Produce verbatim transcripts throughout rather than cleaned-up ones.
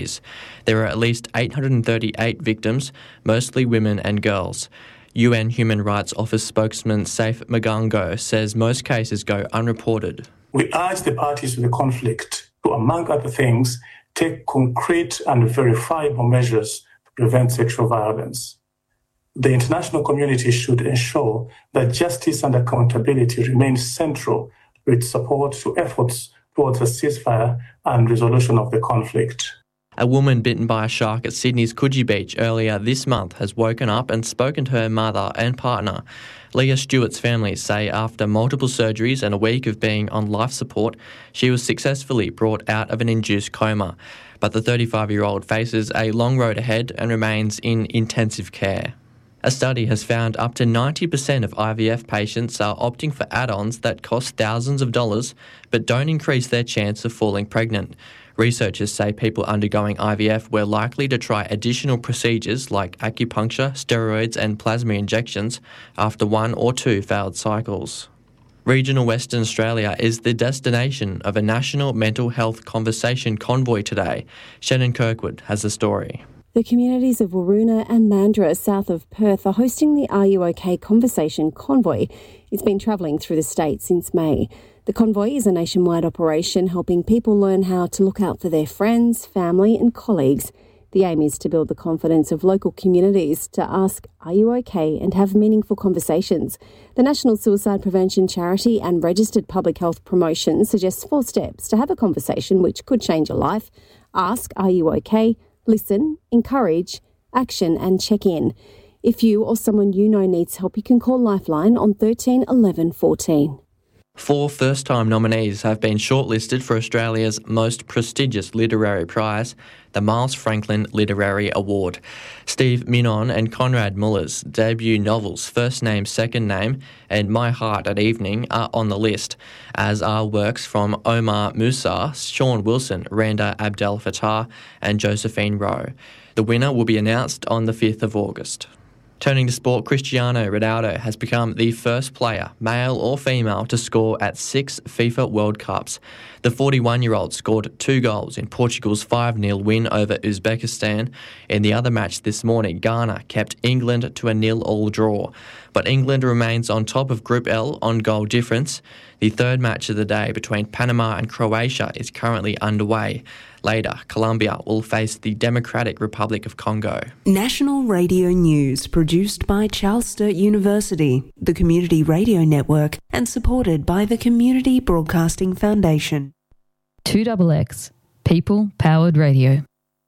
There are at least eight hundred thirty-eight victims, mostly women and girls. U N Human Rights Office spokesman Saif Magango says most cases go unreported. We urge the parties to the conflict to, among other things, take concrete and verifiable measures to prevent sexual violence. The international community should ensure that justice and accountability remain central to its support to efforts towards a ceasefire and resolution of the conflict. A woman bitten by a shark at Sydney's Coogee Beach earlier this month has woken up and spoken to her mother and partner. Leah Stewart's family say after multiple surgeries and a week of being on life support, she was successfully brought out of an induced coma. But the thirty-five-year-old faces a long road ahead and remains in intensive care. A study has found up to ninety percent of I V F patients are opting for add-ons that cost thousands of dollars but don't increase their chance of falling pregnant. Researchers say people undergoing I V F were likely to try additional procedures like acupuncture, steroids and plasma injections after one or two failed cycles. Regional Western Australia is the destination of a national mental health conversation convoy today. Shannon Kirkwood has the story. The communities of Waroona and Mandurah, south of Perth, are hosting the Are You OK Conversation Convoy. It's been travelling through the state since May. The convoy is a nationwide operation helping people learn how to look out for their friends, family and colleagues. The aim is to build the confidence of local communities to ask, are you OK, and have meaningful conversations. The National Suicide Prevention Charity and Registered Public Health Promotion suggests four steps to have a conversation which could change your life. Ask, are you OK? Listen, encourage, action and check in. If you or someone you know needs help, you can call Lifeline on thirteen eleven fourteen. Four first-time nominees have been shortlisted for Australia's most prestigious literary prize, the Miles Franklin Literary Award. Steve Minon and Conrad Muller's debut novels First Name, Second Name and My Heart at Evening are on the list, as are works from Omar Musa, Sean Wilson, Randa Abdel Fattah and Josephine Rowe. The winner will be announced on the fifth of August. Turning to sport, Cristiano Ronaldo has become the first player, male or female, to score at six FIFA World Cups. The forty-one-year-old scored two goals in Portugal's five nil win over Uzbekistan. In the other match this morning, Ghana kept England to a nil-all draw. But England remains on top of Group L on goal difference. The third match of the day between Panama and Croatia is currently underway. Later, Colombia will face the Democratic Republic of Congo. National Radio News, produced by Charles Sturt University, the Community Radio Network, and supported by the Community Broadcasting Foundation. two X X, People-Powered Radio.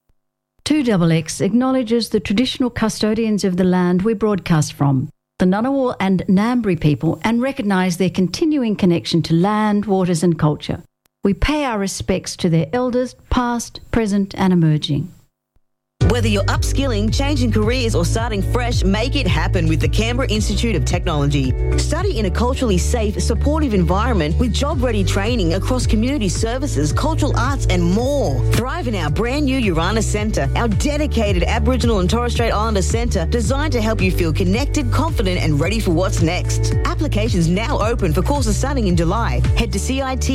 two X X acknowledges the traditional custodians of the land we broadcast from, the Ngunnawal and Ngambri people, and recognise their continuing connection to land, waters and culture. We pay our respects to their elders, past, present and emerging. Whether you're upskilling, changing careers or starting fresh, make it happen with the Canberra Institute of Technology. Study in a culturally safe, supportive environment with job-ready training across community services, cultural arts and more. Thrive in our brand new Urana Centre, our dedicated Aboriginal and Torres Strait Islander centre designed to help you feel connected, confident and ready for what's next. Applications now open for courses starting in July. Head to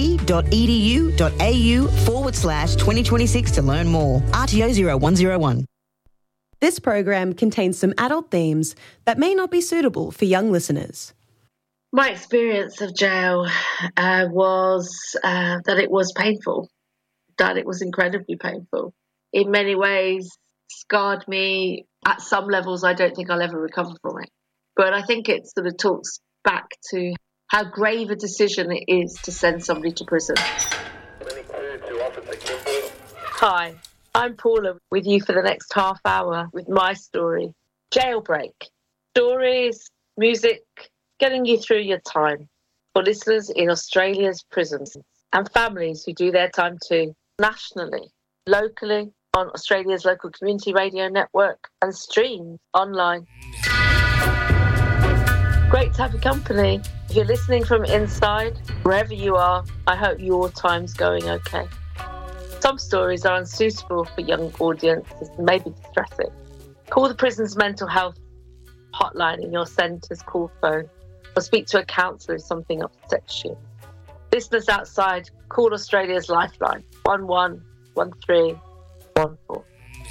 cit.edu.au forward slash 2026 to learn more. R T O zero one zero one. This program contains some adult themes that may not be suitable for young listeners. My experience of jail uh, was uh, that it was painful, that it was incredibly painful. In many ways, scarred me. At some levels, I don't think I'll ever recover from it. But I think it sort of talks back to how grave a decision it is to send somebody to prison. Hi. I'm Paula, with you for the next half hour with my story. Jailbreak. Stories, music, getting you through your time. For listeners in Australia's prisons and families who do their time too. Nationally, locally, on Australia's local community radio network and streamed online. Great to have your company. If you're listening from inside, wherever you are, I hope your time's going okay. Some stories are unsuitable for young audiences and may be distressing. Call the prison's mental health hotline in your centre's call phone or speak to a counsellor if something upsets you. Listeners outside, call Australia's Lifeline, one one one three, one four.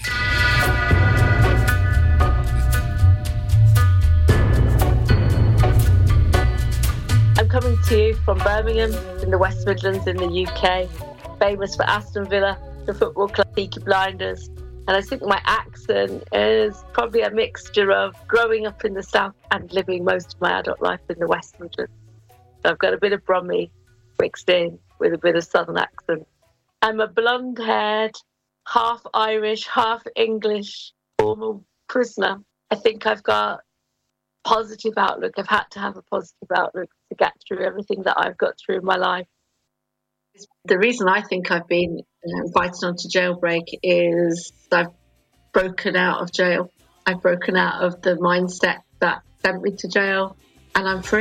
I'm coming to you from Birmingham in the West Midlands in the U K, famous for Aston Villa, the football club, Peaky Blinders. And I think my accent is probably a mixture of growing up in the South and living most of my adult life in the West Midlands. So I've got a bit of Brummy mixed in with a bit of Southern accent. I'm a blonde-haired, half Irish, half English former prisoner. I think I've got a positive outlook. I've had to have a positive outlook to get through everything that I've got through in my life. The reason I think I've been invited onto Jailbreak is I've broken out of jail. I've broken out of the mindset that sent me to jail, and I'm free.